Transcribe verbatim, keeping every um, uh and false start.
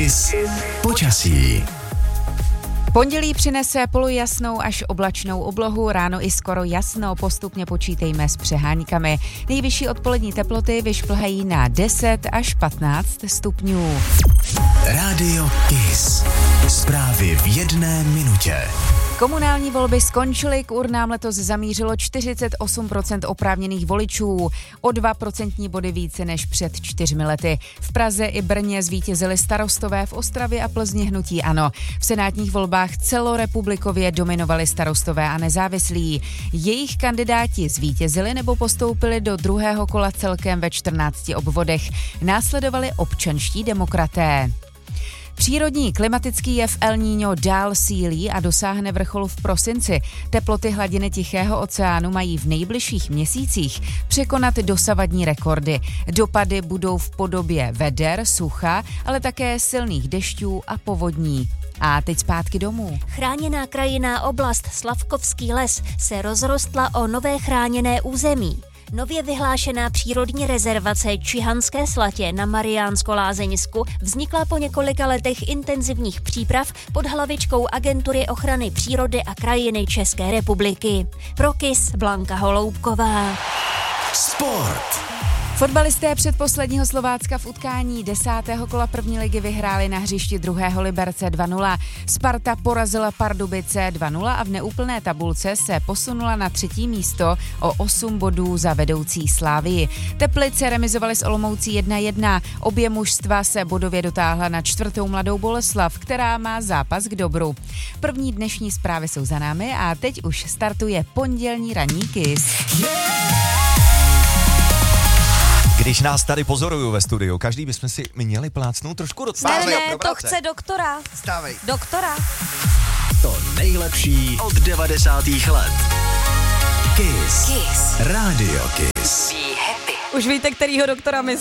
Kiss počasí. Pondělí přinese polojasnou až oblačnou oblohu, ráno i skoro jasno, postupně počítejme s přeháňkami. Nejvyšší odpolední teploty vyšplhají na deset až patnáct stupňů. Rádio Kiss. Zprávy v jedné minutě. Komunální volby skončily, k urnám letos zamířilo čtyřicet osm procent oprávněných voličů, o dva procentní body více než před čtyřmi lety. V Praze i Brně zvítězili starostové, v Ostravě a Plzni hnutí ANO. V senátních volbách celorepublikově dominovali starostové a nezávislí. Jejich kandidáti zvítězili nebo postoupili do druhého kola celkem ve čtrnácti obvodech. Následovali občanští demokraté. Přírodní klimatický jev El Niño dál sílí a dosáhne vrcholu v prosinci. Teploty hladiny Tichého oceánu mají v nejbližších měsících překonat dosavadní rekordy. Dopady budou v podobě veder, sucha, ale také silných dešťů a povodní. A teď zpátky domů. Chráněná krajinná oblast Slavkovský les se rozrostla o nové chráněné území. Nově vyhlášená přírodní rezervace Čihanské slatě na Mariánsko-Lázeňsku vznikla po několika letech intenzivních příprav pod hlavičkou Agentury ochrany přírody a krajiny České republiky. Pro Kiss Blanka Holoubková. Sport. Fotbalisté předposledního Slovácka v utkání desátého kola první ligy vyhráli na hřišti druhého Liberce dva nula. Sparta porazila Pardubice dva nula a v neúplné tabulce se posunula na třetí místo o osm bodů za vedoucí Slávii. Teplice remizovaly s Olomoucí jedna jedna. Obě mužstva se bodově dotáhla na čtvrtou Mladou Boleslav, která má zápas k dobru. První dnešní zprávy jsou za námi a teď už startuje pondělní ranní Kiss. Když nás tady pozorují ve studiu, každý bychom si měli plácnout trošku do Ne, ne, to chce doktora. Stávej. Doktora. To nejlepší od devadesátých let. Kiss. Kiss. Rádio Kiss. Už víte, kterýho doktora myslím.